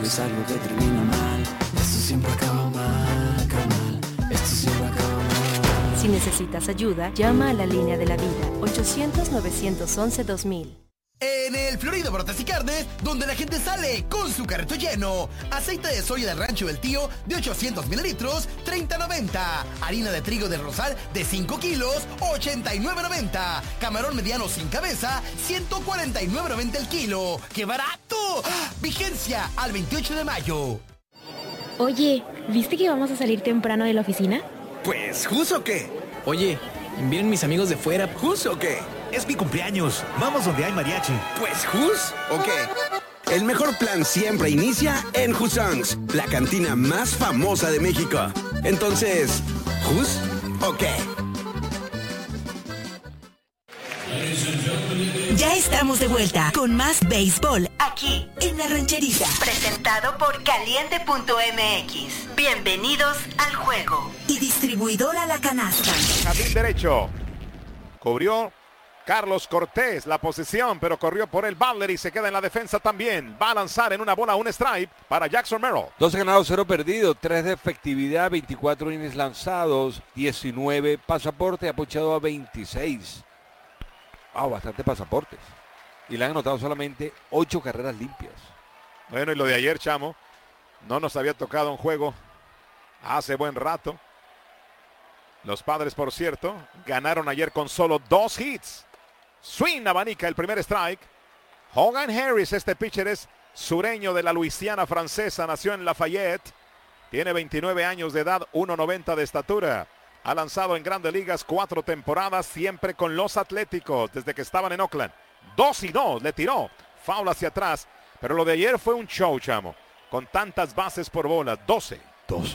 es algo que termina mal. Esto siempre acaba mal, carnal. Esto siempre acaba mal. Si necesitas ayuda, llama a la línea de la vida, 800-911-2000. En el Florido Brotes y Carnes, donde la gente sale con su carrito lleno. Aceite de soya del Rancho del Tío de 800 mililitros, $30.90. Harina de trigo del Rosal de 5 kilos, $89.90. Camarón mediano sin cabeza, $149.90 el kilo. ¡Qué barato! ¡Ah! Vigencia al 28 de mayo. Oye, ¿viste que vamos a salir temprano de la oficina? Pues, ¿jus o qué? Oye, ¿vienen mis amigos de fuera? ¿Jus o qué? Es mi cumpleaños. Vamos donde hay mariachi. Pues, ¿jus o qué? El mejor plan siempre inicia en Husongs, la cantina más famosa de México. Entonces, ¿jus o qué? Ya estamos de vuelta con más béisbol aquí en La Rancherita. Presentado por Caliente.mx. Bienvenidos al juego. Y distribuidora La Canasta. Jardín derecho. Cubrió Carlos Cortés la posición, pero corrió por el Butler y se queda en la defensa también. Va a lanzar en una bola un strike para Jackson Merrill. 12 ganados, 0 perdidos, 3 de efectividad, 24 innings lanzados, 19 pasaportes, ha ponchado a 26. Wow, bastante pasaportes. Y le han anotado solamente 8 carreras limpias. Bueno, y lo de ayer, chamo, no nos había tocado un juego hace buen rato. Los Padres, por cierto, ganaron ayer con solo 2 hits. Swing abanica el primer strike. Hogan Harris, este pitcher es sureño de la Luisiana francesa, nació en Lafayette. Tiene 29 años de edad, 1.90 de estatura. Ha lanzado en Grandes Ligas 4 temporadas, siempre con los Atléticos, desde que estaban en Oakland. 2-2, le tiró. Foul hacia atrás. Pero lo de ayer fue un show, chamo. Con tantas bases por bola. 12, wow.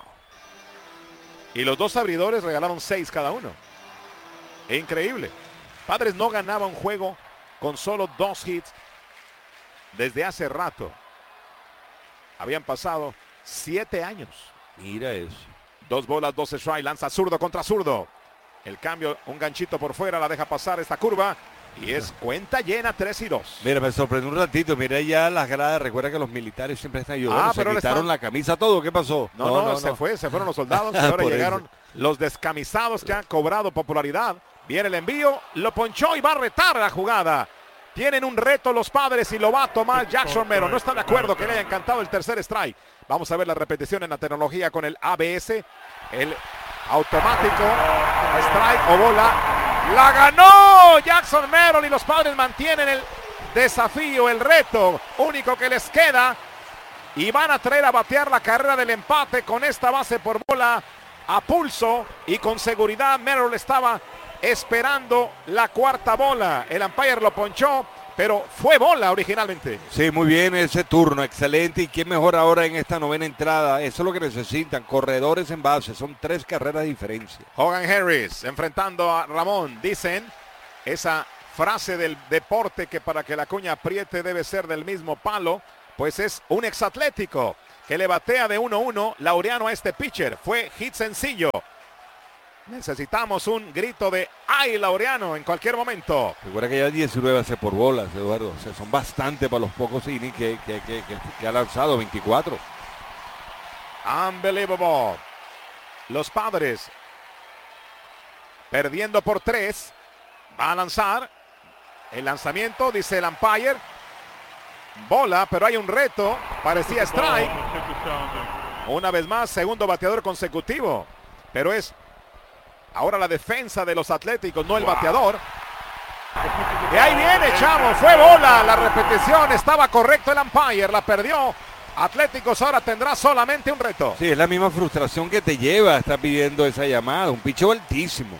Y los 2 abridores regalaron 6 cada uno. Increíble. Padres no ganaba un juego con solo 2 hits desde hace rato. Habían pasado 7 años. Mira eso. 2 bolas, 12 strike, lanza zurdo contra zurdo. El cambio, un ganchito por fuera, la deja pasar esta curva. Y es cuenta llena, 3-2. Mira, me sorprendió un ratito. Mira ya las gradas. Recuerda que los militares siempre están ayudando. Se quitaron la camisa, todo. ¿Qué pasó? No, se fueron los soldados. Y ahora llegaron los descamisados que han cobrado popularidad. Viene el envío, lo ponchó y va a retar la jugada. Tienen un reto los Padres y lo va a tomar Jackson Merrill. No está de acuerdo que le haya encantado el tercer strike. Vamos a ver la repetición en la tecnología con el ABS. El automático. Strike o bola. ¡La ganó Jackson Merrill! Y los Padres mantienen el desafío, el reto único que les queda. Y van a traer a batear la carrera del empate con esta base por bola a pulso. Y con seguridad Merrill estaba esperando la cuarta bola. El umpire lo ponchó, pero fue bola originalmente. Sí, muy bien ese turno, excelente. Y quién mejor ahora en esta novena entrada. Eso es lo que necesitan, corredores en base. Son 3 carreras de diferencia. Hogan Harris enfrentando a Ramón. Dicen esa frase del deporte que para que la cuña apriete debe ser del mismo palo. Pues es un exatlético que le batea de 1-1 Laureano a este pitcher. Fue hit sencillo. Necesitamos un grito de ¡ay, Laureano! En cualquier momento. Recuerda que ya 19 hace por bolas, Eduardo. O sea, son bastante para los pocos innings que ha lanzado, 24. Unbelievable. Los Padres perdiendo por 3. Va a lanzar. El lanzamiento, dice el umpire. Bola, pero hay un reto. Parecía strike. Una vez más, segundo bateador consecutivo. Pero es ahora la defensa de los Atléticos, no el bateador. Y ahí viene, chamo, fue bola. La repetición, estaba correcto el umpire, la perdió. Atléticos ahora tendrá solamente un reto. Sí, es la misma frustración que te lleva a estar pidiendo esa llamada. Un picheo altísimo.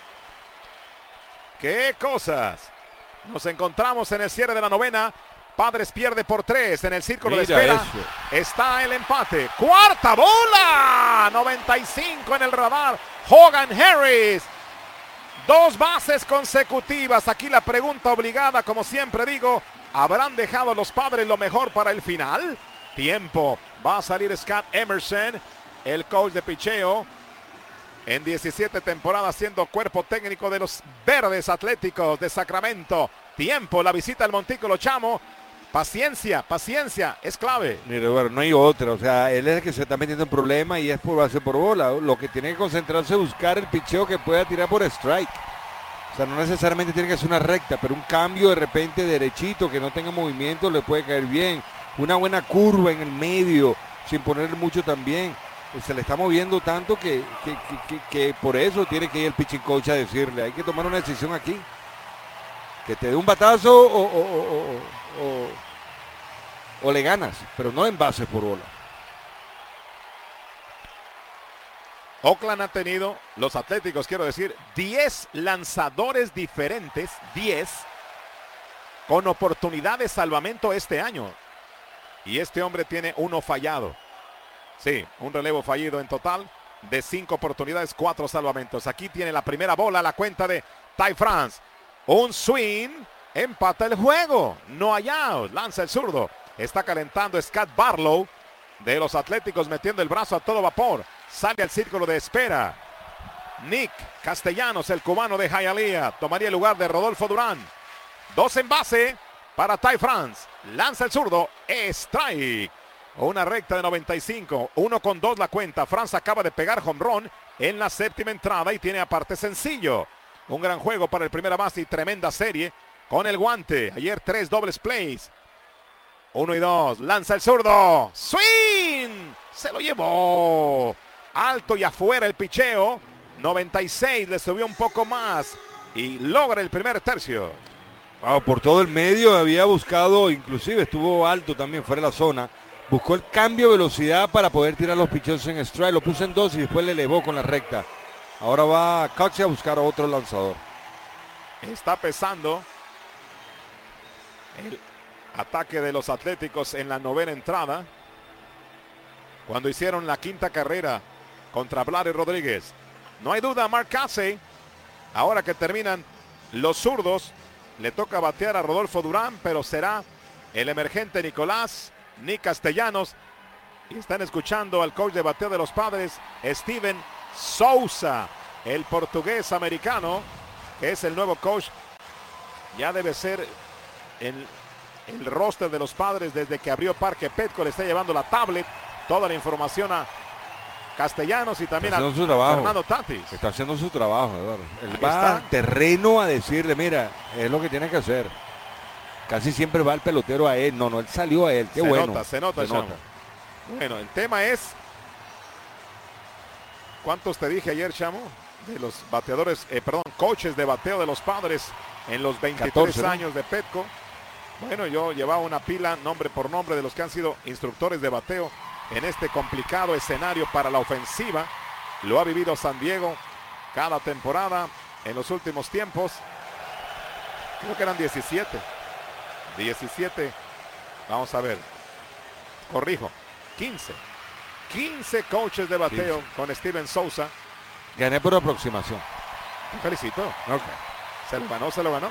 ¡Qué cosas! Nos encontramos en el cierre de la novena. Padres pierde por 3 en el círculo de espera. Eso. Está el empate. ¡Cuarta bola! 95 en el radar. Hogan Harris. 2 bases consecutivas. Aquí la pregunta obligada, como siempre digo. ¿Habrán dejado los Padres lo mejor para el final? Tiempo. Va a salir Scott Emerson, el coach de picheo. En 17 temporadas siendo cuerpo técnico de los Verdes Atléticos de Sacramento. Tiempo. La visita al Montículo, chamo. Paciencia, es clave. Mire, bueno, no hay otra, o sea, él es el que se está metiendo en problemas y es por base por bola. Lo que tiene que concentrarse es buscar el picheo que pueda tirar por strike. O sea, no necesariamente tiene que ser una recta, pero un cambio de repente derechito, que no tenga movimiento, le puede caer bien. Una buena curva en el medio, sin ponerle mucho también. Se le está moviendo tanto que por eso tiene que ir el pitching coach a decirle, hay que tomar una decisión aquí. Que te dé un batazo o le ganas, pero no en bases por bola. Oakland ha tenido, los Atléticos quiero decir, 10 lanzadores diferentes, 10, con oportunidad de salvamento este año. Y este hombre tiene uno fallado. Sí, un relevo fallido en total de 5 oportunidades, 4 salvamentos. Aquí tiene la primera bola, la cuenta de Ty France. Un swing, empata el juego. No hay out, lanza el zurdo. Está calentando Scott Barlow de los Atléticos, metiendo el brazo a todo vapor. Sale al círculo de espera. Nick Castellanos, el cubano de Hialeah, tomaría el lugar de Rodolfo Durán. 2 en base para Ty France. Lanza el zurdo, strike. Una recta de 95, 1-2 la cuenta. France acaba de pegar home run en la séptima entrada y tiene aparte sencillo. Un gran juego para el primera base y tremenda serie con el guante. Ayer 3 dobles plays. 1-2, lanza el zurdo. Swing, se lo llevó. Alto y afuera el picheo. 96, le subió un poco más y logra el primer tercio. Wow, por todo el medio había buscado, inclusive estuvo alto también fuera de la zona. Buscó el cambio de velocidad para poder tirar los picheos en strike. Lo puso en 2 y después le elevó con la recta. Ahora va Cox a buscar a otro lanzador. Está pesando el ataque de los Atléticos en la novena entrada. Cuando hicieron la quinta carrera contra Vladi Rodríguez. No hay duda, Mark Casey. Ahora que terminan los zurdos, le toca batear a Rodolfo Durán, pero será el emergente Nick Castellanos. Y están escuchando al coach de bateo de los Padres, Steven Souza, el portugués americano, que es el nuevo coach. Ya debe ser en el roster de los Padres desde que abrió Parque Petco. Le está llevando la tablet, toda la información a Castellanos y también a Fernando Tatis. Está haciendo su trabajo, Eduardo. Él va al terreno a decirle, mira, es lo que tiene que hacer. Casi siempre va el pelotero a él. No, él salió a él. Qué bueno. Se nota. Bueno, el tema es, ¿cuántos te dije ayer, Chamo? De los bateadores, coaches de bateo de los Padres en los 23 14, ¿no? años de Petco. Bueno, yo llevaba una pila, nombre por nombre, de los que han sido instructores de bateo en este complicado escenario para la ofensiva. Lo ha vivido San Diego cada temporada en los últimos tiempos. Creo que eran 17. Vamos a ver. Corrijo. 15 coaches de bateo con Steven Souza. Gané por aproximación. Te felicito. Okay. Se lo ganó.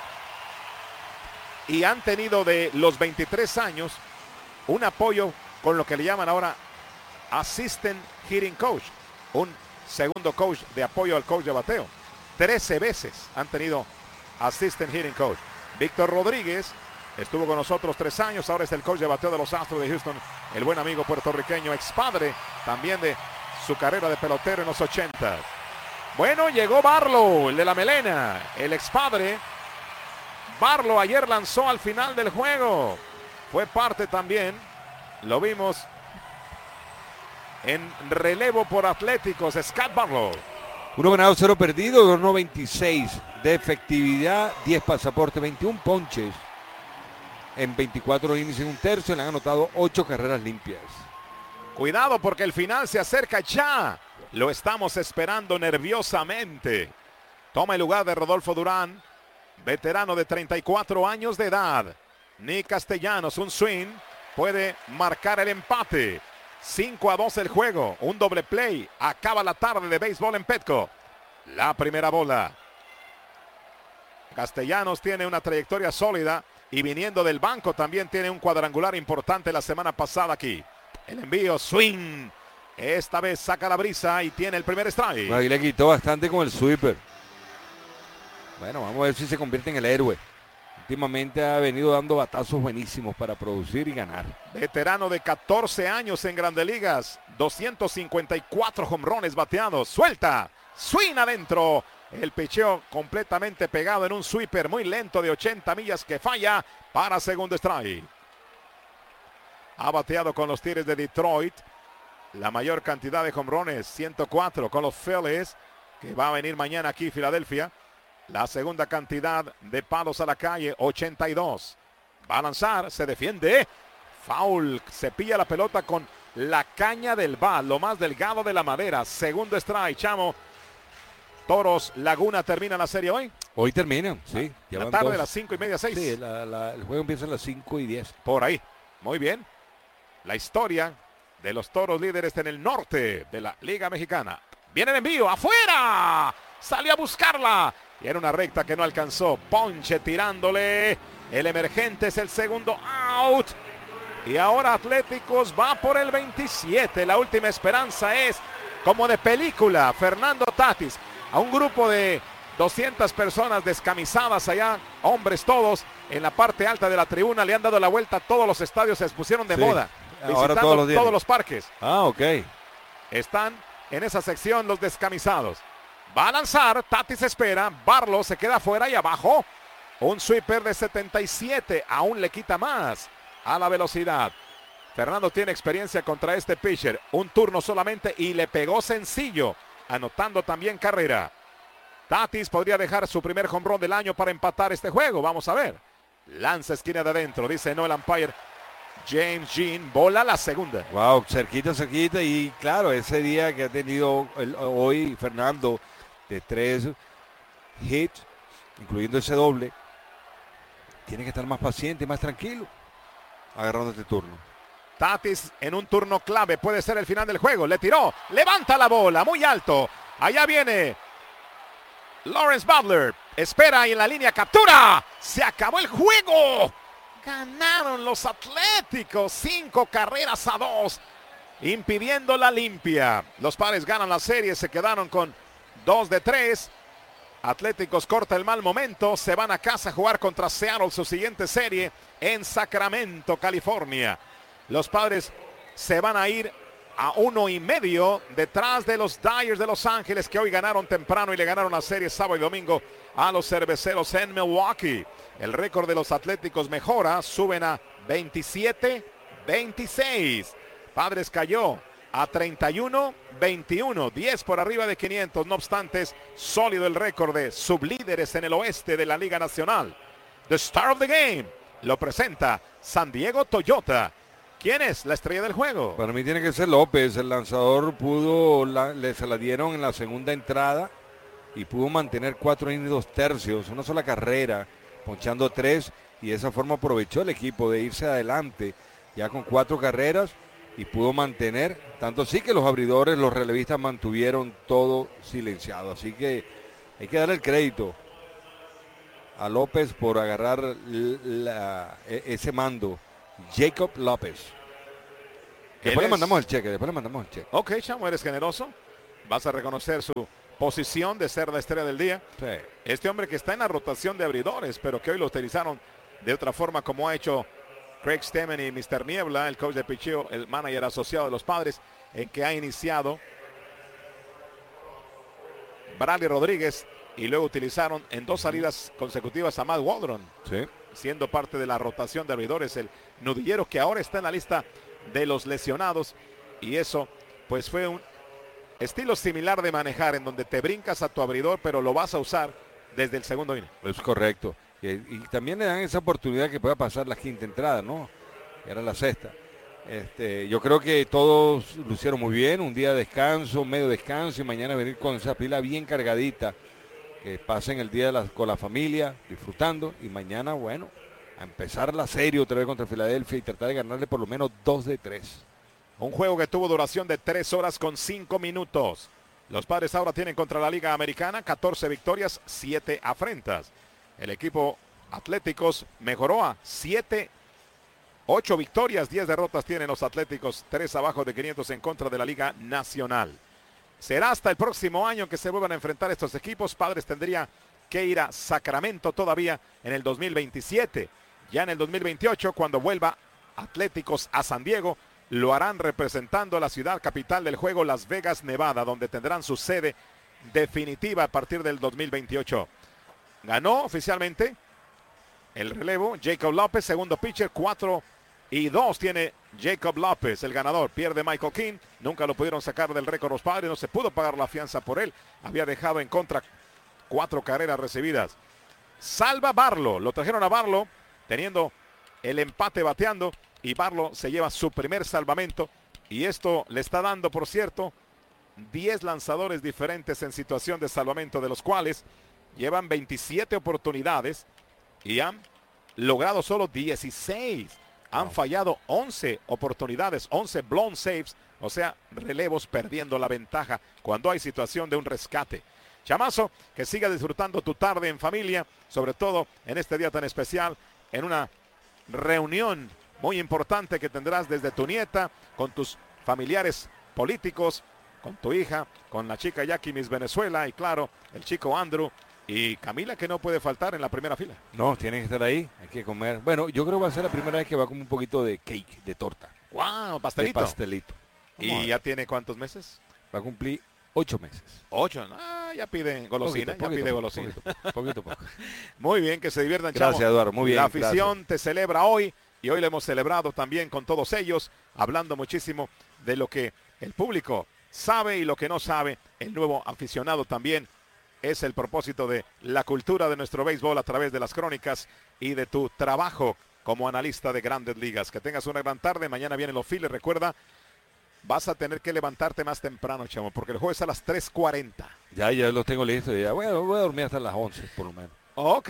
Y han tenido de los 23 años un apoyo con lo que le llaman ahora Assistant Hitting Coach. Un segundo coach de apoyo al coach de bateo. 13 veces han tenido Assistant Hitting Coach. Víctor Rodríguez estuvo con nosotros 3 años, ahora es el coach de bateo de los Astros de Houston, el buen amigo puertorriqueño, ex padre también de su carrera de pelotero en los 80. Bueno, llegó Barlow, el de la melena, el ex padre. Barlow ayer lanzó al final del juego, fue parte también, lo vimos en relevo por Atléticos, Scott Barlow. 1 ganado, 0 perdido, 2.96 de efectividad, 10 pasaportes, 21 ponches en 24 innings en un tercio. Le han anotado 8 carreras limpias. Cuidado porque el final se acerca ya. Lo estamos esperando nerviosamente. Toma el lugar de Rodolfo Durán, veterano de 34 años de edad. Nick Castellanos, un swing, puede marcar el empate. 5-2 el juego, un doble play. Acaba la tarde de béisbol en Petco. La primera bola. Castellanos tiene una trayectoria sólida y viniendo del banco también tiene un cuadrangular importante la semana pasada aquí. El envío, swing. Esta vez saca la brisa y tiene el primer strike. Ahí le quitó bastante con el sweeper. Bueno, vamos a ver si se convierte en el héroe. Últimamente ha venido dando batazos buenísimos para producir y ganar. Veterano de 14 años en Grandes Ligas. 254 jonrones bateados. Suelta. Swing adentro. El picheo completamente pegado en un sweeper muy lento de 80 millas que falla para segundo strike. Ha bateado con los Tigres de Detroit la mayor cantidad de jonrones, 104 con los Phillies, que va a venir mañana aquí Filadelfia. La segunda cantidad de palos a la calle, 82. Va a lanzar, se defiende. Foul, se pilla la pelota con la caña del bat, lo más delgado de la madera. Segundo strike, Chamo. Toros Laguna termina la serie hoy. Hoy terminan, sí. La tarde de las 5:30, 6. Sí, el juego empieza a las 5:10. Por ahí, muy bien. La historia de los Toros líderes en el norte de la Liga Mexicana. Viene el envío, afuera. Salió a buscarla. Y era una recta que no alcanzó. Ponche tirándole. El emergente es el segundo out. Y ahora Atléticos va por el 27. La última esperanza es como de película. Fernando Tatis. A un grupo de 200 personas descamisadas allá. Hombres todos. En la parte alta de la tribuna le han dado la vuelta. Todos los estadios se pusieron de moda. Ahora Visitando todos los parques. Ah, ok. Están en esa sección los descamisados. Va a lanzar, Tatis espera, Barlow se queda afuera y abajo. Un sweeper de 77, aún le quita más a la velocidad. Fernando tiene experiencia contra este pitcher. Un turno solamente y le pegó sencillo, anotando también carrera. Tatis podría dejar su primer home run del año para empatar este juego. Vamos a ver. Lanza esquina de adentro, dice no el umpire. James Jean, bola la segunda. Wow, cerquita y claro, ese día que ha tenido hoy Fernando de 3 hits, incluyendo ese doble, tiene que estar más paciente y más tranquilo agarrando este turno. Tatis en un turno clave, puede ser el final del juego, le tiró, levanta la bola, muy alto, allá viene Lawrence Butler, espera y en la línea captura, se acabó el juego. Ganaron los Atléticos, 5-2, impidiendo la limpia. Los Padres ganan la serie, se quedaron con 2-3. Atléticos corta el mal momento, se van a casa a jugar contra Seattle su siguiente serie en Sacramento, California. Los Padres se van a ir a 1.5 detrás de los Dyers de Los Ángeles, que hoy ganaron temprano y le ganaron la serie sábado y domingo a los Cerveceros en Milwaukee. El récord de los Atléticos mejora, suben a 27-26. Padres cayó a 31-21, 10 por arriba de 500. No obstante, es sólido el récord de sublíderes en el oeste de la Liga Nacional. The Star of the Game lo presenta San Diego Toyota. ¿Quién es la estrella del juego? Para mí tiene que ser López. El lanzador se la dieron en la segunda entrada y pudo mantener 4 innings 2 tercios, una sola carrera, ponchando 3, y de esa forma aprovechó el equipo de irse adelante ya con 4 carreras y pudo mantener, tanto así que los abridores, los relevistas mantuvieron todo silenciado. Así que hay que darle el crédito a López por agarrar ese mando. Jacob López. Después le mandamos el cheque, Ok, Chamo, eres generoso. Vas a reconocer su posición de ser la estrella del día. Sí. Este hombre que está en la rotación de abridores, pero que hoy lo utilizaron de otra forma, como ha hecho Craig Stemmen y Mr. Niebla, el coach de picheo, el manager asociado de los Padres, en que ha iniciado Bradley Rodríguez y luego utilizaron en 2 salidas consecutivas a Matt Waldron, sí, siendo parte de la rotación de abridores, el nudillero que ahora está en la lista de los lesionados, y eso pues fue un estilo similar de manejar, en donde te brincas a tu abridor, pero lo vas a usar desde el segundo inning. Es correcto. Y también le dan esa oportunidad que pueda pasar la quinta entrada, ¿no? Era la sexta. Yo creo que todos lo hicieron muy bien. Un día de descanso, medio descanso, y mañana venir con esa pila bien cargadita. Que pasen el día con la familia, disfrutando. Y mañana, bueno, a empezar la serie otra vez contra Filadelfia y tratar de ganarle por lo menos 2 de 3. Un juego que tuvo duración de 3 horas con 5 minutos. Los Padres ahora tienen contra la Liga Americana 14 victorias, 7 afrentas. El equipo Atléticos mejoró a 8 victorias, 10 derrotas tienen los Atléticos, 3 abajo de 500 en contra de la Liga Nacional. Será hasta el próximo año que se vuelvan a enfrentar estos equipos. Padres tendría que ir a Sacramento todavía en el 2027. Ya en el 2028, cuando vuelva Atléticos a San Diego, lo harán representando a la ciudad capital del juego, Las Vegas, Nevada, donde tendrán su sede definitiva a partir del 2028. Ganó oficialmente el relevo Jacob López, segundo pitcher, 4-2 tiene Jacob López, el ganador. Pierde Michael King, nunca lo pudieron sacar del récord los Padres, no se pudo pagar la fianza por él. Había dejado en contra 4 carreras recibidas. Salva Barlow, lo trajeron a Barlow teniendo el empate bateando y Barlow se lleva su primer salvamento y esto le está dando, por cierto, 10 lanzadores diferentes en situación de salvamento, de los cuales llevan 27 oportunidades y han logrado solo 16. Han fallado 11 oportunidades, 11 blown saves, o sea, relevos perdiendo la ventaja cuando hay situación de un rescate. Chamazo, que siga disfrutando tu tarde en familia, sobre todo en este día tan especial, en una reunión muy importante que tendrás desde tu nieta, con tus familiares políticos, con tu hija, con la chica Jackie Miss Venezuela y claro, el chico Andrew y Camila, que no puede faltar en la primera fila. No, tienen que estar ahí, hay que comer. Bueno, yo creo que va a ser la primera vez que va a comer un poquito de cake, de torta. ¡Wow! Pastelito. De pastelito. ¿Y ya tiene cuántos meses? Va a cumplir 8 meses. 8, ya pide golosina, ya pide golosina. Poquito. Muy bien, que se diviertan, Gracias, chavo. Eduardo, muy bien. La afición gracias. te celebra hoy y hoy lo hemos celebrado también con todos ellos, hablando muchísimo de lo que el público sabe y lo que no sabe. El nuevo aficionado también es el propósito de la cultura de nuestro béisbol a través de las crónicas y de tu trabajo como analista de Grandes Ligas. Que tengas una gran tarde. Mañana vienen los Phillies. Recuerda, vas a tener que levantarte más temprano, chamo, porque el juego es a las 3:40. Ya los tengo listos. Ya voy a dormir hasta las 11, por lo menos. Ok,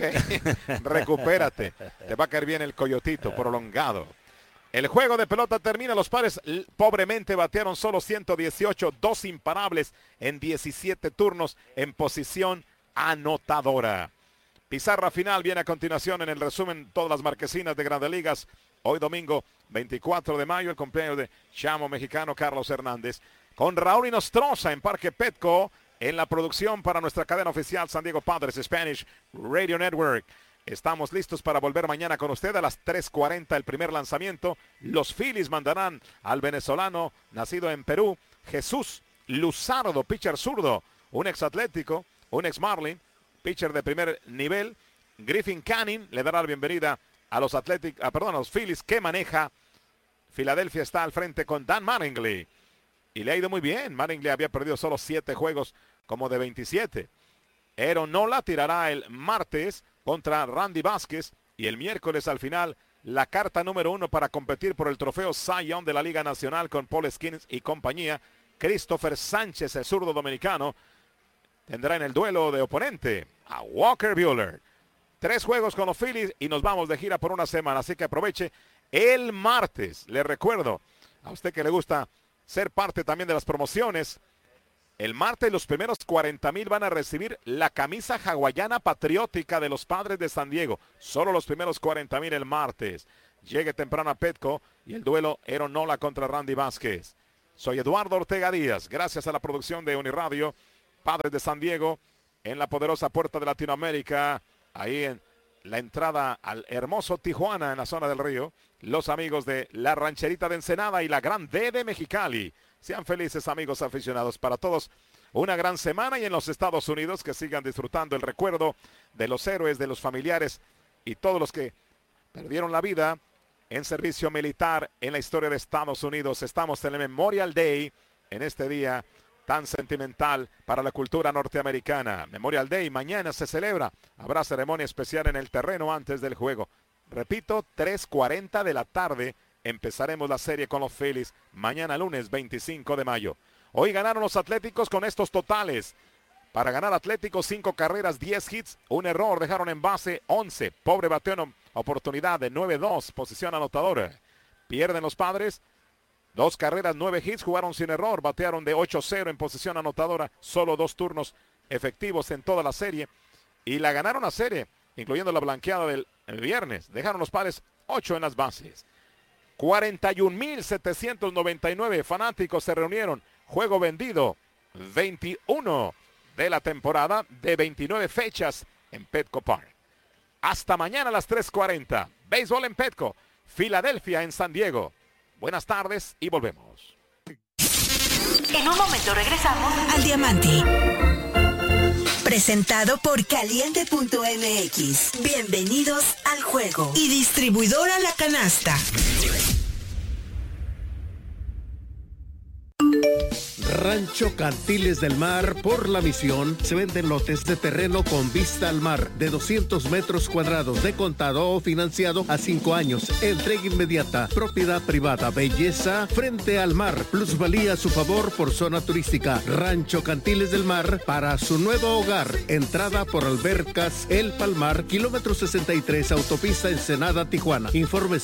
recupérate. Te va a caer bien el coyotito prolongado. El juego de pelota termina. Los Padres pobremente batearon solo 118, 2 imparables en 17 turnos en posición anotadora. Pizarra final viene a continuación en el resumen, todas las marquesinas de Grandes Ligas. Hoy domingo 24 de mayo, el cumpleaños de chamo mexicano Carlos Hernández. Con Raúl Inostroza en Parque Petco, en la producción para nuestra cadena oficial San Diego Padres Spanish Radio Network. Estamos listos para volver mañana con usted a las 3:40 el primer lanzamiento. Los Phillies mandarán al venezolano nacido en Perú, Jesús Luzardo, pitcher zurdo, un ex Atlético, un ex Marlin, pitcher de primer nivel. Griffin Canning le dará la bienvenida a los a los Phillies, que maneja. Filadelfia está al frente con Dan Mattingly y le ha ido muy bien. Mattingly había perdido solo 7 juegos como de 27. Aaron Nola tirará el martes contra Randy Vázquez y el miércoles al final la carta número 1 para competir por el trofeo Cy Young de la Liga Nacional con Paul Skeens y compañía. Christopher Sánchez, el zurdo dominicano, tendrá en el duelo de oponente a Walker Buehler. 3 juegos con los Phillies y nos vamos de gira por una semana, así que aproveche el martes. Le recuerdo a usted que le gusta ser parte también de las promociones. El martes los primeros 40,000 van a recibir la camisa hawaiana patriótica de los Padres de San Diego. Solo los primeros 40,000 el martes. Llegue temprano a Petco y el duelo Aaron Nola contra Randy Vázquez. Soy Eduardo Ortega Díaz. Gracias a la producción de Uniradio, Padres de San Diego, en la poderosa puerta de Latinoamérica, ahí en la entrada al hermoso Tijuana en la zona del río. Los amigos de la Rancherita de Ensenada y la Gran D de Mexicali. Sean felices, amigos aficionados. Para todos, una gran semana y en los Estados Unidos que sigan disfrutando el recuerdo de los héroes, de los familiares y todos los que perdieron la vida en servicio militar en la historia de Estados Unidos. Estamos en el Memorial Day en este día tan sentimental para la cultura norteamericana. Memorial Day mañana se celebra. Habrá ceremonia especial en el terreno antes del juego. Repito, 3:40 de la tarde. Empezaremos la serie con los Phillies mañana lunes 25 de mayo. Hoy ganaron los Atléticos con estos totales. Para ganar Atléticos, 5 carreras, 10 hits, un error, dejaron en base 11. Pobre bateo en oportunidad de 9-2, posición anotadora. Pierden los Padres, 2 carreras, 9 hits, jugaron sin error, batearon de 8-0 en posición anotadora, solo 2 turnos efectivos en toda la serie. Y la ganaron la serie, incluyendo la blanqueada del viernes. Dejaron los Padres 8 en las bases. 41,799 fanáticos se reunieron. Juego vendido 21 de la temporada de 29 fechas en Petco Park. Hasta mañana a las 3:40. Béisbol en Petco. Filadelfia en San Diego. Buenas tardes y volvemos. En un momento regresamos al Diamante. Presentado por Caliente.mx. Bienvenidos al juego. Y distribuidora La Canasta. Rancho Cantiles del Mar, por La Misión, se venden lotes de terreno con vista al mar de 200 metros cuadrados de contado o financiado a 5 años. Entrega inmediata. Propiedad privada. Belleza frente al mar. Plusvalía a su favor por zona turística. Rancho Cantiles del Mar para su nuevo hogar. Entrada por Albercas El Palmar, kilómetro 63, autopista Ensenada, Tijuana. Informe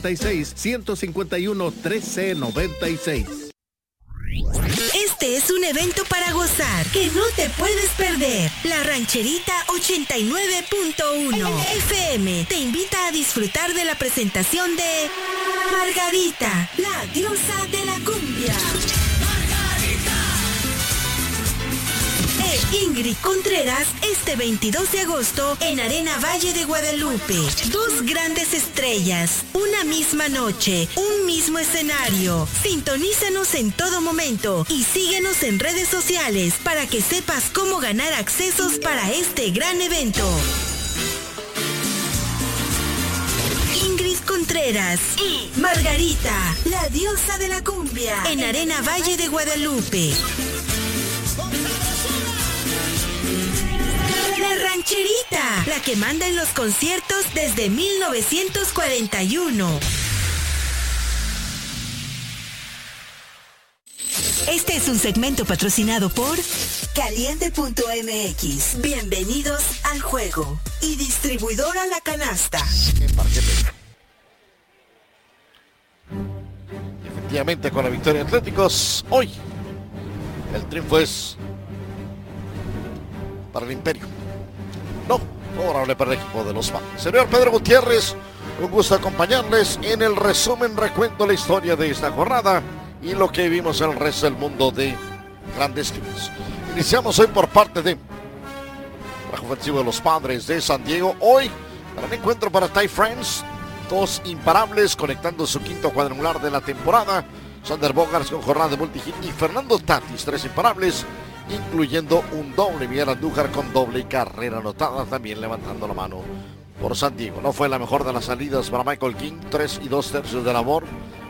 646-151-1396. Este es un evento para gozar que no te puedes perder. La Rancherita 89.1 FM te invita a disfrutar de la presentación de Margarita, la diosa de la cumbia. Ingrid Contreras este 22 de agosto en Arena Valle de Guadalupe. Dos grandes estrellas, una misma noche, un mismo escenario. Sintonízanos en todo momento y síguenos en redes sociales para que sepas cómo ganar accesos para este gran evento. Ingrid Contreras y Margarita, la diosa de la cumbia, en Arena Valle de Guadalupe. La Rancherita, la que manda en los conciertos desde 1941. Este es un segmento patrocinado por Caliente.mx. Bienvenidos al juego. Y distribuidora La Canasta. Efectivamente, con la victoria de Atléticos, hoy el triunfo es para el Imperio. No, favorable para el equipo de los Padres. Señor Pedro Gutiérrez, un gusto acompañarles en el resumen, recuento la historia de esta jornada y lo que vimos en el resto del mundo de Grandes Ligas. Iniciamos hoy por parte de trabajo ofensivo de los Padres de San Diego. Hoy, gran encuentro para Ty France, dos imparables conectando su quinto cuadrangular de la temporada. Sander Bogaerts con jornada de multihit y Fernando Tatis, tres imparables, incluyendo un doble. Miguel Andújar con doble y carrera anotada, también levantando la mano por San Diego. No fue la mejor de las salidas para Michael King, 3 2/3 de labor,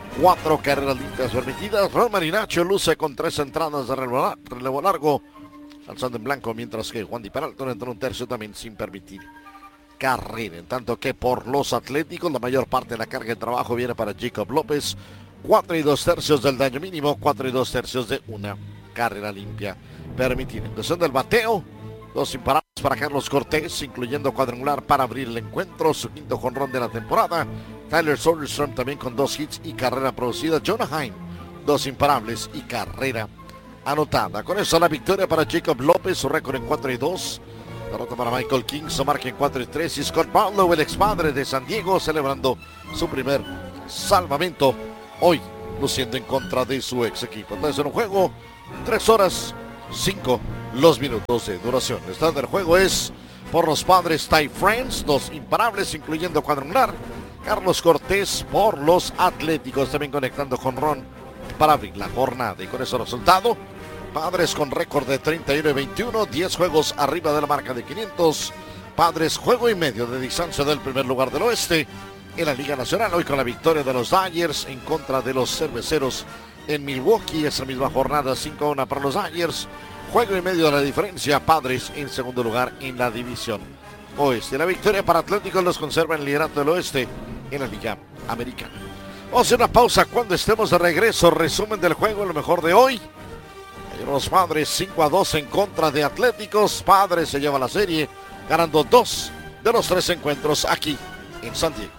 4 carreras limpias permitidas. Ron Marinaccio luce con 3 entradas de relevo largo, alzando en blanco, mientras que Juan Di Peralta entró un tercio también sin permitir carrera. En tanto que por los Atléticos, la mayor parte de la carga de trabajo viene para Jacob López, 4 2/3 del daño mínimo, 4 2/3 de una carrera limpia permitida. En cuestión del bateo, dos imparables para Carlos Cortés, incluyendo cuadrangular para abrir el encuentro, su quinto jonrón de la temporada. Tyler Soderstrom también con 2 hits y carrera producida. Jonah Heim, 2 imparables y carrera anotada. Con eso la victoria para Jacob López, su récord en 4-2. Derrota para Michael King, su marca en 4-3. Y Scott Barlow, el expadre de San Diego, celebrando su primer salvamento hoy, luciendo en contra de su ex equipo. Entonces en un juego, 3 horas 5 los minutos de duración. El estado del juego es por los Padres Ty France, 2 imparables incluyendo cuadrangular. Carlos Cortés por los Atléticos, también conectando jonrón para abrir la jornada. Y con ese resultado, Padres con récord de 31-21, 10 juegos arriba de la marca de 500. Padres juego y medio de distancia del primer lugar del oeste en la Liga Nacional. Hoy con la victoria de los Dodgers en contra de los Cerveceros en Milwaukee. Esa misma jornada, 5-1 para los Dodgers. Juego y medio de la diferencia. Padres en segundo lugar en la división oeste. La victoria para Atléticos los conserva en el liderato del oeste en la Liga Americana. Vamos a hacer una pausa. Cuando estemos de regreso, resumen del juego, lo mejor de hoy. Ayer los Padres 5-2 en contra de Atléticos. Padres se lleva la serie, ganando 2 de los 3 encuentros aquí en San Diego.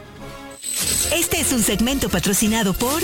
Este es un segmento patrocinado por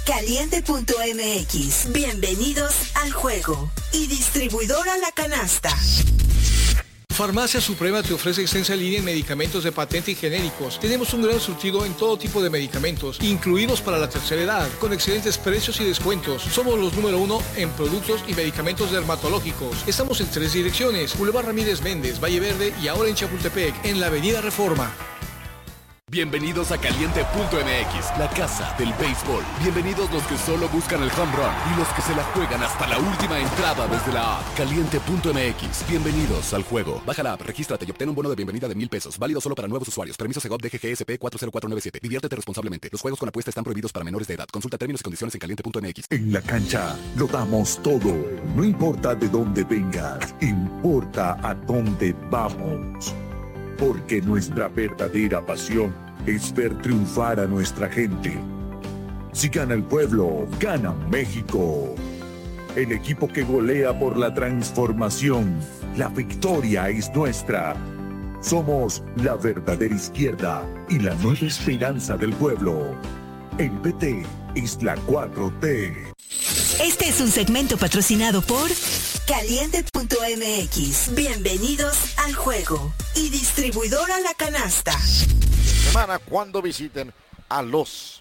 Caliente.mx. Bienvenidos al juego. Y distribuidora La Canasta. Farmacia Suprema te ofrece extensa línea en medicamentos de patente y genéricos. Tenemos un gran surtido en todo tipo de medicamentos, incluidos para la tercera edad, con excelentes precios y descuentos. Somos los número 1 en productos y medicamentos dermatológicos. Estamos en 3 direcciones: Boulevard Ramírez Méndez, Valle Verde y ahora en Chapultepec, en la Avenida Reforma. Bienvenidos a Caliente.mx, la casa del béisbol. Bienvenidos los que solo buscan el home run y los que se la juegan hasta la última entrada desde la app. Caliente.mx, bienvenidos al juego. Baja la app, regístrate y obtén un bono de bienvenida de $1,000. Válido solo para nuevos usuarios. Permiso Segov DGGSP 40497. Diviértete responsablemente. Los juegos con apuesta están prohibidos para menores de edad. Consulta términos y condiciones en Caliente.mx. En la cancha lo damos todo. No importa de dónde vengas, importa a dónde vamos. Porque nuestra verdadera pasión es ver triunfar a nuestra gente. Si gana el pueblo, gana México. El equipo que golea por la transformación. La victoria es nuestra. Somos la verdadera izquierda y la nueva esperanza del pueblo. El PT es la 4T. Este es un segmento patrocinado por Caliente.mx. Bienvenidos al juego. Y distribuidora La Canasta. Semana cuando visiten a los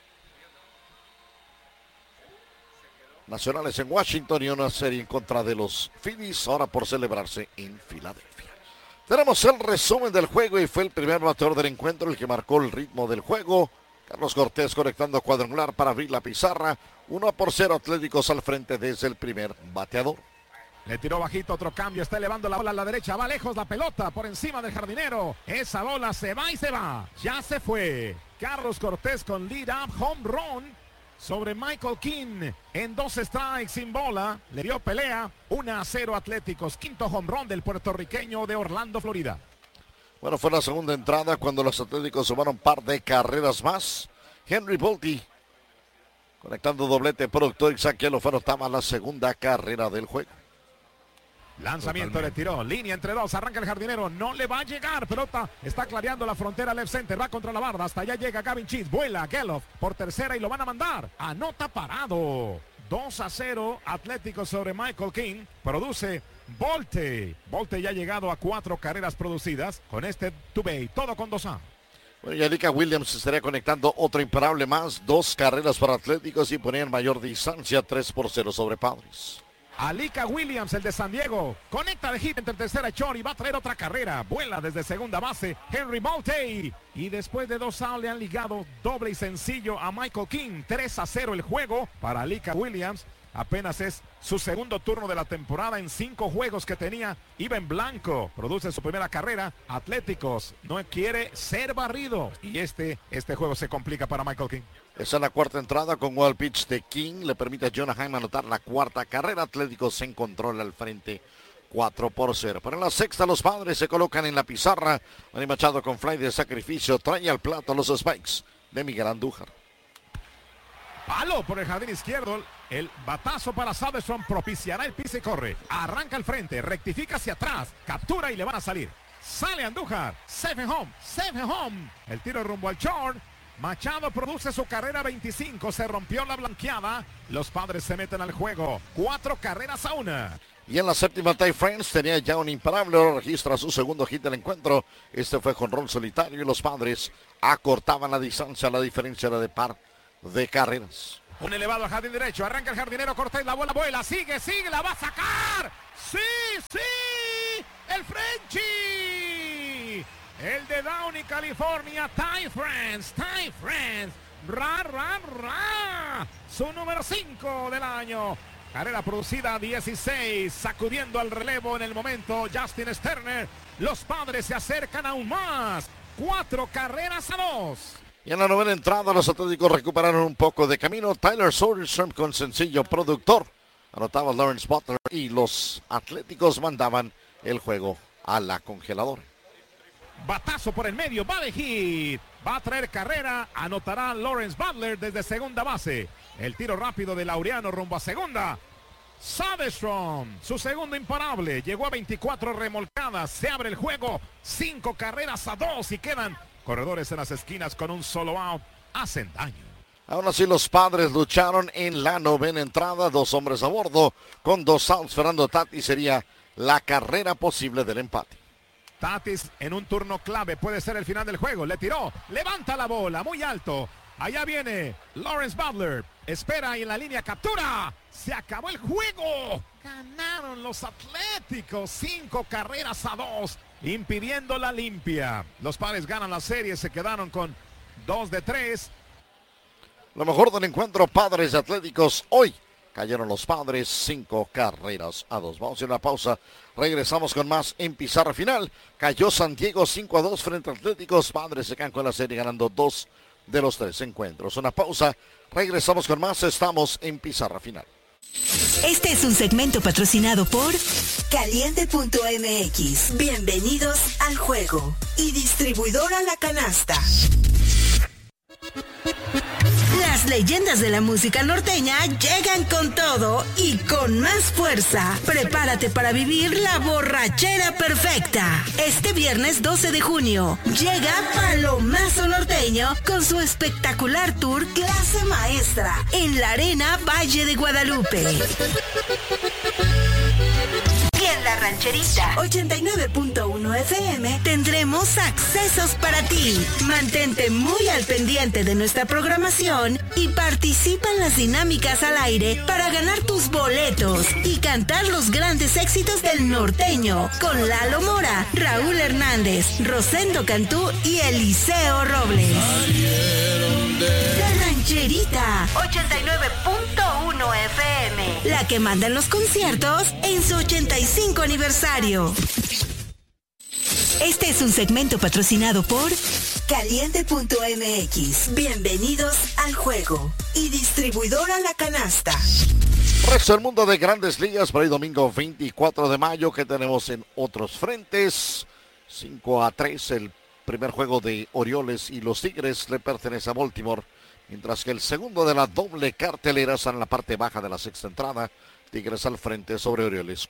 Nacionales en Washington y una serie en contra de los Phillies, ahora por celebrarse en Filadelfia. Tenemos el resumen del juego y fue el primer bateador del encuentro el que marcó el ritmo del juego. Carlos Cortés conectando cuadrangular para abrir la pizarra. 1-0 Atléticos al frente desde el primer bateador. Le tiró bajito, otro cambio, está elevando la bola a la derecha, va lejos la pelota por encima del jardinero. Esa bola se va y se va. Ya se fue. Carlos Cortés con lead up home run sobre Michael King en 2 strikes sin bola. Le dio pelea. 1-0 Atléticos. Quinto home run del puertorriqueño de Orlando, Florida. Bueno, fue la segunda entrada cuando los Atléticos sumaron un par de carreras más. Henry Bolty conectando doblete, productor Isaac Yelo fue anotaba la segunda carrera del juego. Lanzamiento, le tiró, línea entre dos, arranca el jardinero, no le va a llegar, pelota está clareando la frontera left center, va contra la barda, hasta allá llega Gavin Cheese, vuela Geloff por tercera y lo van a mandar, anota parado. 2-0 Atlético sobre Michael King, produce Volte ya ha llegado a 4 carreras producidas con este Tubey, todo con 2 out. Bueno, Yadica Williams estaría conectando otro imparable más, 2 carreras para Atléticos y ponían mayor distancia, 3-0 sobre Padres. Alika Williams, el de San Diego, conecta de hit entre tercera y short y va a traer otra carrera. Vuela desde segunda base Henry Volte. Y después de 2 outs le han ligado doble y sencillo a Michael King. 3-0 el juego para Alika Williams. Apenas es su segundo turno de la temporada en 5 juegos que tenía. Iba en blanco, produce su primera carrera. Atléticos no quiere ser barrido. Y este juego se complica para Michael King. Esa es la cuarta entrada con wild pitch de King. Le permite a Jonah Heim anotar la cuarta carrera. Atléticos en control al frente 4-0. Pero en la sexta los Padres se colocan en la pizarra. Manny Machado con fly de sacrificio trae al plato los spikes de Miguel Andújar. Palo por el jardín izquierdo. El batazo para Soderstrom propiciará el pise y corre. Arranca al frente, rectifica hacia atrás. Captura y le van a salir. Sale Andújar. Safe and home. El tiro rumbo al short. Machado produce su carrera 25. Se rompió la blanqueada. Los Padres se meten al juego. 4 carreras a 1. Y en la séptima, Ty France tenía ya un imparable. Ahora registra su segundo hit del encuentro. Este fue jonrón solitario y los Padres acortaban la distancia. La diferencia era de par de carreras. Un elevado al jardín derecho. Arranca el jardinero Cortés. La bola vuela. Sigue. La va a sacar. ¡Sí! ¡El Frenchie! El de Downey, California. Ty France. Ra. Su número 5 del año. Carrera producida 16. Sacudiendo al relevo en el momento Justin Sterner. Los Padres se acercan aún más. 4 carreras a 2. Y en la novena entrada los Atléticos recuperaron un poco de camino. Tyler Soderstrom con sencillo productor. Anotaba Lawrence Butler y los Atléticos mandaban el juego a la congeladora. Batazo por el medio, va de hit. Va a traer carrera, anotará Lawrence Butler desde segunda base. El tiro rápido de Laureano rumbo a segunda. Soderstrom, su segundo imparable. Llegó a 24 remolcadas. Se abre el juego. 5 carreras a 2 y quedan corredores en las esquinas con un solo out. Hacen daño. Aún así los Padres lucharon en la novena entrada. 2 hombres a bordo. Con 2 outs, Fernando Tatis sería la carrera posible del empate. Tatis en un turno clave, puede ser el final del juego. Le tiró, levanta la bola, muy alto. Allá viene Lawrence Butler. Espera y en la línea captura. Se acabó el juego. Ganaron los Atléticos 5-2, impidiendo la limpia. Los Padres ganan la serie, se quedaron con 2 de 3. Lo mejor del encuentro Padres Atléticos hoy. Cayeron los Padres 5-2. Vamos a ir a una pausa. Regresamos con más en pizarra final. Cayó San Diego 5-2 frente a Atléticos. Padres se quedan con la serie ganando 2 de los 3 encuentros. Una pausa. Regresamos con más. Estamos en pizarra final. Este es un segmento patrocinado por Caliente.mx. Bienvenidos al juego. Y distribuidora La Canasta. Las leyendas de la música norteña llegan con todo y con más fuerza. Prepárate para vivir la borrachera perfecta. Este viernes 12 de junio llega Palomazo Norteño con su espectacular tour Clase Maestra en la Arena Valle de Guadalupe. Y en la Rancherita 89.1 FM tendremos accesos para ti. Mantente muy al pendiente de nuestra programación y participa en las dinámicas al aire para ganar tus boletos y cantar los grandes éxitos del norteño con Lalo Mora, Raúl Hernández, Rosendo Cantú y Eliseo Robles. La Rancherita 89.1 FM, la que manda en los conciertos en su 85 aniversario. Este es un segmento patrocinado por Caliente.mx. Bienvenidos al juego. Y distribuidora La Canasta. Resto del mundo de Grandes Ligas para el domingo 24 de mayo que tenemos en otros frentes. 5-3 el primer juego de Orioles y los Tigres le pertenece a Baltimore. Mientras que el segundo de la doble cartelera está en la parte baja de la sexta entrada. Tigres al frente sobre Orioles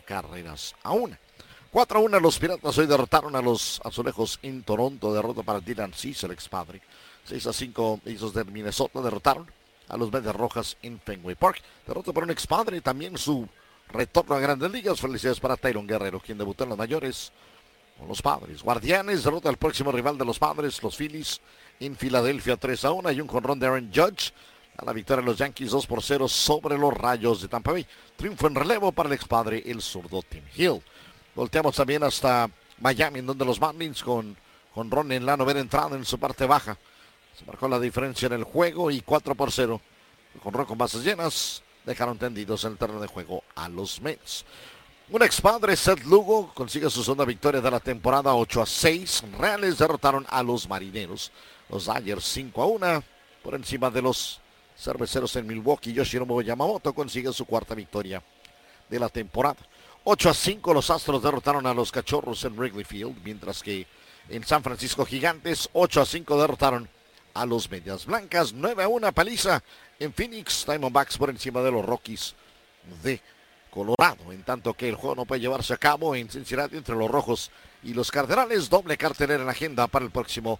4-1. 4-1 los Piratas hoy derrotaron a los Azulejos en Toronto. Derrota para Dylan Cease, el expadre. 6-5 esos de Minnesota derrotaron a los Medias Rojas en Fenway Park. Derrota para un expadre, también su retorno a Grandes Ligas. Felicidades para Tyron Guerrero, quien debutó en las mayores con los Padres. Guardianes derrota al próximo rival de los Padres, los Phillies, en Filadelfia 3-1. Y un jonrón de Aaron Judge a la victoria de los Yankees 2-0 sobre los Rayos de Tampa Bay. Triunfo en relevo para el expadre, el zurdo Tim Hill. Volteamos también hasta Miami, en donde los Marlins con Ron en la novena entrada en su parte baja. Se marcó la diferencia en el juego y 4-0. Con Ron con bases llenas, dejaron tendidos en el terreno de juego a los Mets. Un expadre, Seth Lugo, consigue su segunda victoria de la temporada 8-6. Reales derrotaron a los Marineros. Los Dodgers 5-1 por encima de los Cerveceros en Milwaukee. Yoshinobu Yamamoto consigue su cuarta victoria de la temporada. 8-5 los Astros derrotaron a los Cachorros en Wrigley Field, mientras que en San Francisco Gigantes 8-5 derrotaron a los Medias Blancas. 9-1 paliza en Phoenix. Diamondbacks por encima de los Rockies de Colorado, en tanto que el juego no puede llevarse a cabo en Cincinnati entre los Rojos y los Cardenales. Doble cartelera en la agenda para el próximo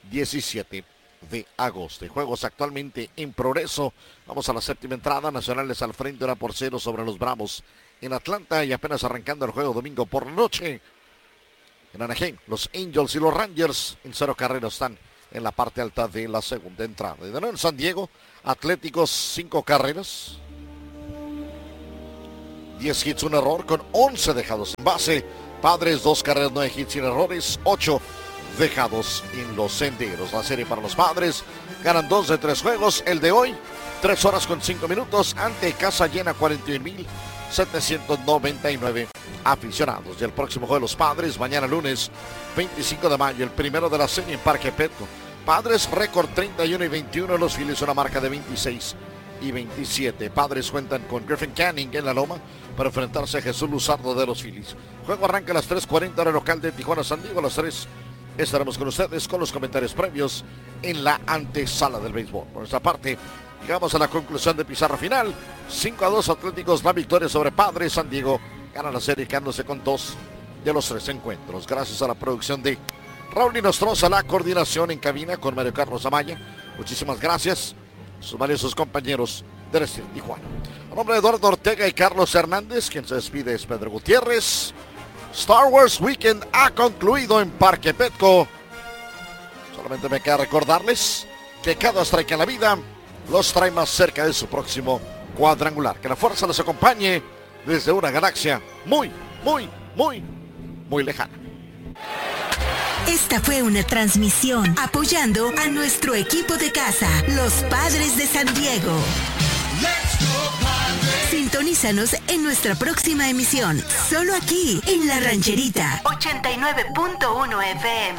17 de agosto. Juegos actualmente en progreso. Vamos a la séptima entrada. Nacionales al frente 1-0 sobre los Bravos en Atlanta y apenas arrancando el juego domingo por la noche. En Anaheim, los Angels y los Rangers en 0 carreras están en la parte alta de la segunda entrada. Y de nuevo en San Diego, Atléticos 5 carreras, 10 hits, 1 error, con 11 dejados en base. Padres 2 carreras, 9 hits sin errores, 8 dejados en los senderos. La serie para los Padres, ganan 2 de 3 juegos. El de hoy, 3 horas con 5 minutos, ante casa llena 41,799 aficionados. Y el próximo juego de los Padres, mañana lunes 25 de mayo, el primero de la serie en Parque Petco. Padres récord 31-21, los Phillies una marca de 26-27. Padres cuentan con Griffin Canning en la loma para enfrentarse a Jesús Luzardo de los Phillies. Juego arranca a las 3:40 hora local de Tijuana, San Diego. A las 3 estaremos con ustedes con los comentarios previos en la antesala del béisbol. Por nuestra parte, llegamos a la conclusión de pizarra final. 5-2 Atléticos, la victoria sobre Padres. San Diego gana la serie quedándose con 2 de los 3 encuentros. Gracias a la producción de Raúl Inostroza, la coordinación en cabina con Mario Carlos Amaya. Muchísimas gracias. Sus valiosos compañeros del Estilo Tijuana. A nombre de Eduardo Ortega y Carlos Hernández, quien se despide es Pedro Gutiérrez. Star Wars Weekend ha concluido en Parque Petco. Solamente me queda recordarles que cada strike en la vida los trae más cerca de su próximo cuadrangular. Que la fuerza les acompañe desde una galaxia muy, muy, muy, muy lejana. Esta fue una transmisión apoyando a nuestro equipo de casa, los Padres de San Diego. Sintonízanos en nuestra próxima emisión, solo aquí en La Rancherita 89.1 FM.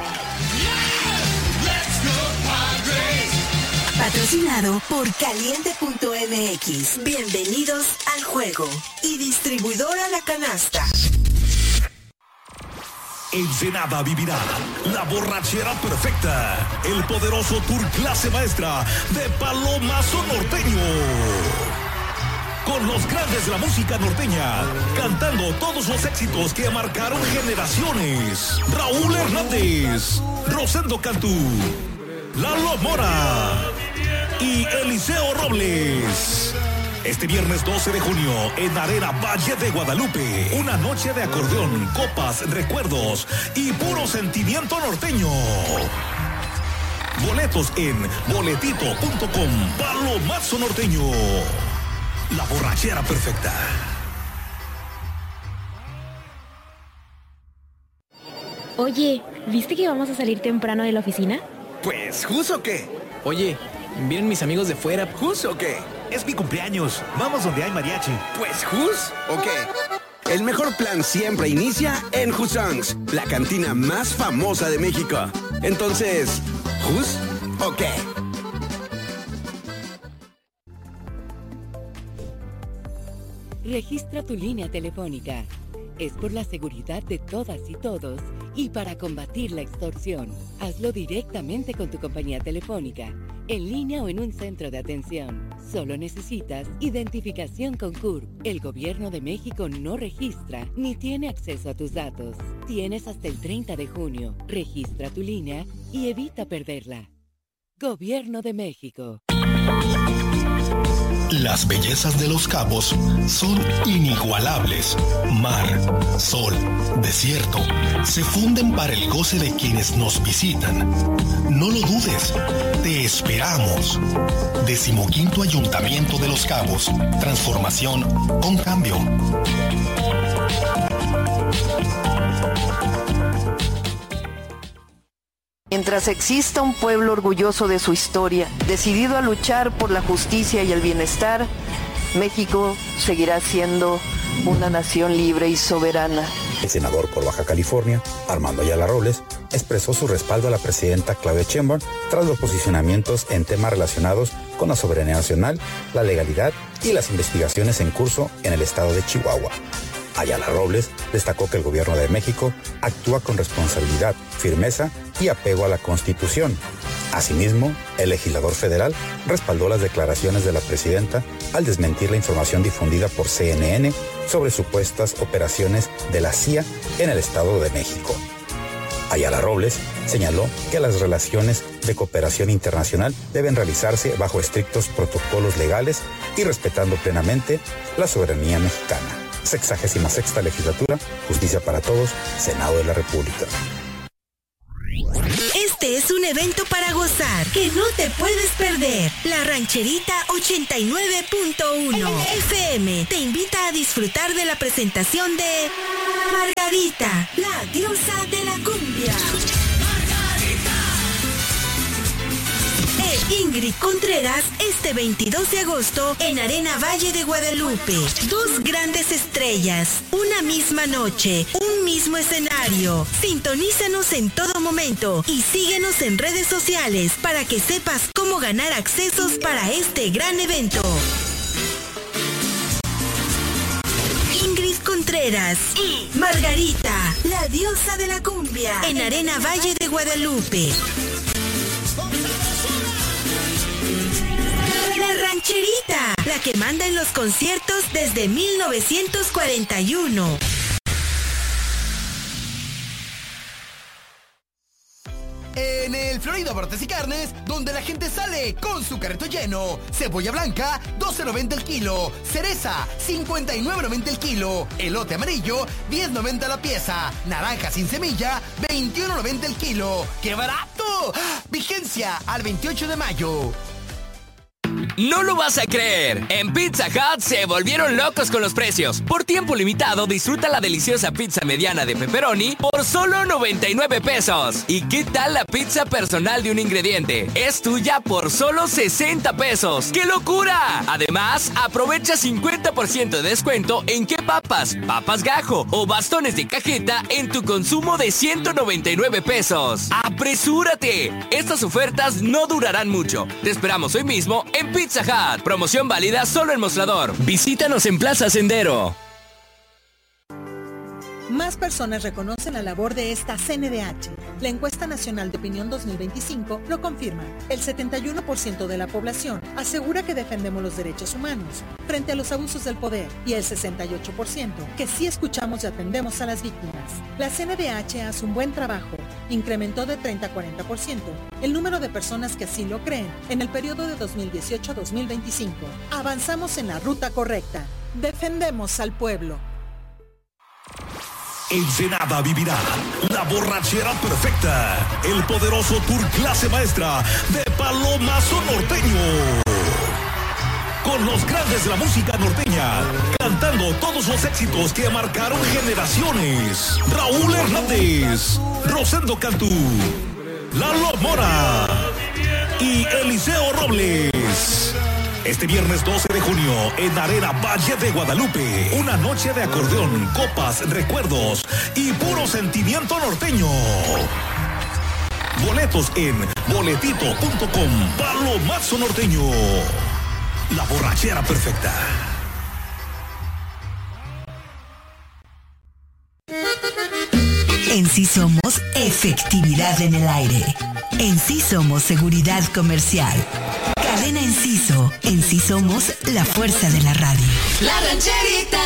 Patrocinado por Caliente.mx. Bienvenidos al juego. Y distribuidora La Canasta. Ensenada vivirá la borrachera perfecta, el poderoso tour clase maestra de Palomazo Norteño. Con los grandes de la música norteña, cantando todos los éxitos que marcaron generaciones. Raúl Hernández, Rosendo Cantú, Lalo Mora y Eliseo Robles. Este viernes 12 de junio en Arena Valle de Guadalupe. Una noche de acordeón, copas, recuerdos y puro sentimiento norteño. Boletos en boletito.com. Palomazo Norteño. La borrachera perfecta. Oye, ¿viste que vamos a salir temprano de la oficina? Pues, ¿jus o qué? Oye, ¿vienen mis amigos de fuera? ¿Jus o qué? Es mi cumpleaños. Vamos donde hay mariachi. Pues, ¿jus o qué? El mejor plan siempre inicia en Jusongs, la cantina más famosa de México. Entonces, ¿jus o qué? Registra tu línea telefónica. Es por la seguridad de todas y todos y para combatir la extorsión. Hazlo directamente con tu compañía telefónica, en línea o en un centro de atención. Solo necesitas identificación con CURP. El Gobierno de México no registra ni tiene acceso a tus datos. Tienes hasta el 30 de junio. Registra tu línea y evita perderla. Gobierno de México. Las bellezas de Los Cabos son inigualables. Mar, sol, desierto, se funden para el goce de quienes nos visitan. No lo dudes, te esperamos. 15º Ayuntamiento de Los Cabos. Transformación con cambio. Mientras exista un pueblo orgulloso de su historia, decidido a luchar por la justicia y el bienestar, México seguirá siendo una nación libre y soberana. El senador por Baja California, Armando Ayala Robles, expresó su respaldo a la presidenta Claudia Sheinbaum tras los posicionamientos en temas relacionados con la soberanía nacional, la legalidad y las investigaciones en curso en el estado de Chihuahua. Ayala Robles destacó que el gobierno de México actúa con responsabilidad, firmeza y apego a la Constitución. Asimismo, el legislador federal respaldó las declaraciones de la presidenta al desmentir la información difundida por CNN sobre supuestas operaciones de la CIA en el Estado de México. Ayala Robles señaló que las relaciones de cooperación internacional deben realizarse bajo estrictos protocolos legales y respetando plenamente la soberanía mexicana. 66ª Legislatura, Justicia para Todos, Senado de la República. Este es un evento para gozar que no te puedes perder. La Rancherita 89.1 FM te invita a disfrutar de la presentación de Margarita, la diosa de la cumbia. Ingrid Contreras este 22 de agosto en Arena Valle de Guadalupe. Dos grandes estrellas, una misma noche, un mismo escenario. Sintonízanos en todo momento y síguenos en redes sociales para que sepas cómo ganar accesos para este gran evento. Ingrid Contreras y Margarita, la diosa de la cumbia, en Arena Valle de Guadalupe. La Rancherita, la que manda en los conciertos desde 1941. En el Florida Barrotes y Carnes, donde la gente sale con su carrito lleno. Cebolla blanca, $12.90 el kilo. Cereza, $59.90 el kilo. Elote amarillo, $10.90 la pieza. Naranja sin semilla, $21.90 el kilo. ¡Qué barato! Vigencia al 28 de mayo. No lo vas a creer. En Pizza Hut se volvieron locos con los precios. Por tiempo limitado, disfruta la deliciosa pizza mediana de pepperoni por solo 99 pesos. ¿Y qué tal la pizza personal de un ingrediente? Es tuya por solo 60 pesos. ¡Qué locura! Además, aprovecha 50% de descuento en qué papas, papas gajo o bastones de cajeta en tu consumo de 199 pesos. ¡Apresúrate! Estas ofertas no durarán mucho. Te esperamos hoy mismo en Pizza Hut. Promoción válida solo en Mostrador. Visítanos en Plaza Sendero. Más personas reconocen la labor de esta CNDH. La encuesta nacional de opinión 2025 lo confirma. El 71% de la población asegura que defendemos los derechos humanos frente a los abusos del poder y el 68% que sí escuchamos y atendemos a las víctimas. La CNDH hace un buen trabajo. Incrementó de 30 a 40% el número de personas que así lo creen en el periodo de 2018 a 2025. Avanzamos en la ruta correcta. Defendemos al pueblo. Ensenada vivirá la borrachera perfecta, el poderoso tour clase maestra de Palomazo Norteño. Con los grandes de la música norteña, cantando todos los éxitos que marcaron generaciones. Raúl Hernández, Rosendo Cantú, Lalo Mora y Eliseo Robles. Este viernes 12 de junio en Arena Valle de Guadalupe. Una noche de acordeón, copas, recuerdos y puro sentimiento norteño. Boletos en boletito.com. Palomazo Norteño. La borrachera perfecta. En sí somos efectividad en el aire. En sí somos seguridad comercial. Cadena Enciso. En sí somos la fuerza de la radio. La Rancherita.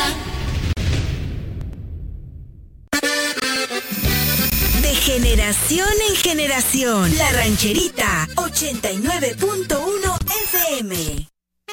De generación en generación. La Rancherita 89.1 FM.